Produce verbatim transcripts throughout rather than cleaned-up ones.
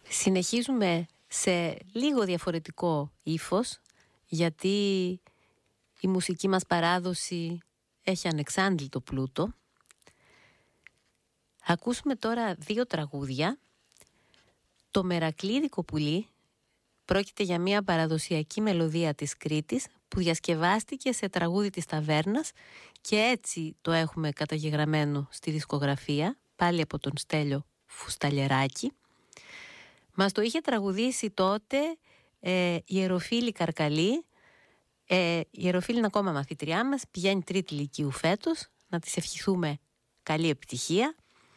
Συνεχίζουμε σε λίγο διαφορετικό ύφος, γιατί η μουσική μας παράδοση έχει ανεξάντλητο πλούτο. Ακούσουμε τώρα δύο τραγούδια. Το Μερακλίδικο πουλί πρόκειται για μια παραδοσιακή μελωδία της Κρήτης που διασκευάστηκε σε τραγούδι της ταβέρνας και έτσι το έχουμε καταγεγραμμένο στη δισκογραφία, πάλι από τον Στέλιο Φουσταλιεράκη. Μας το είχε τραγουδήσει τότε ε, η Ιεροφίλη Καρκαλή. Ε, η Ιεροφίλη είναι ακόμα μαθήτριά μας, πηγαίνει τρίτη λυκείου φέτος, να της ευχηθούμε καλή επιτυχία.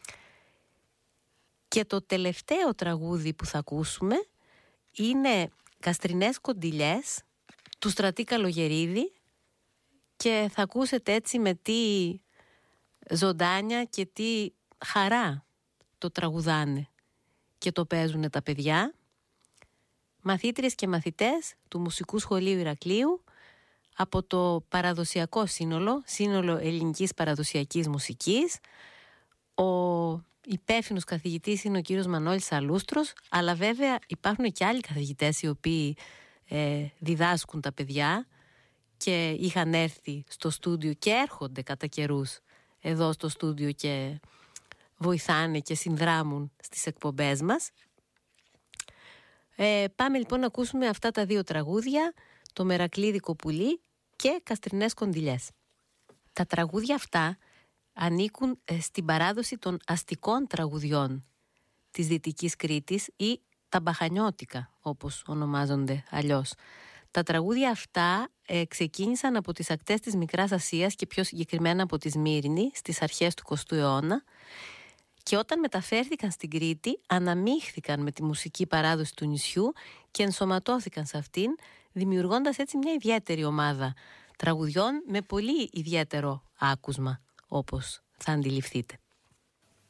Και το τελευταίο τραγούδι που θα ακούσουμε είναι «Καστρινές κοντιλιές» του Στρατή Καλογερίδη και θα ακούσετε έτσι με τι ζωντάνια και τι χαρά το τραγουδάνε και το παίζουν τα παιδιά, μαθήτριες και μαθητές του Μουσικού Σχολείου Ηρακλείου από το παραδοσιακό σύνολο, Σύνολο Ελληνικής Παραδοσιακής Μουσικής. Ο υπεύθυνος καθηγητής είναι ο κύριος Μανώλης Αλούστρος, αλλά βέβαια υπάρχουν και άλλοι καθηγητές οι οποίοι ε, διδάσκουν τα παιδιά και είχαν έρθει στο στούντιο και έρχονται κατά καιρούς εδώ στο στούντιο και βοηθάνε και συνδράμουν στις εκπομπές μας. Ε, πάμε λοιπόν να ακούσουμε αυτά τα δύο τραγούδια, το Μερακλίδικο πουλί και Καστρινές κοντιλιές. Τα τραγούδια αυτά ανήκουν στην παράδοση των αστικών τραγουδιών της Δυτικής Κρήτης ή τα μπαχανιώτικα, όπως ονομάζονται αλλιώς. Τα τραγούδια αυτά ε, ξεκίνησαν από τις ακτές της Μικράς Ασίας και πιο συγκεκριμένα από τη Σμύρνη στις αρχές του εικοστού αιώνα, και όταν μεταφέρθηκαν στην Κρήτη αναμίχθηκαν με τη μουσική παράδοση του νησιού και ενσωματώθηκαν σε αυτήν, δημιουργώντας έτσι μια ιδιαίτερη ομάδα τραγουδιών με πολύ ιδιαίτερο άκουσμα, όπως θα αντιληφθείτε.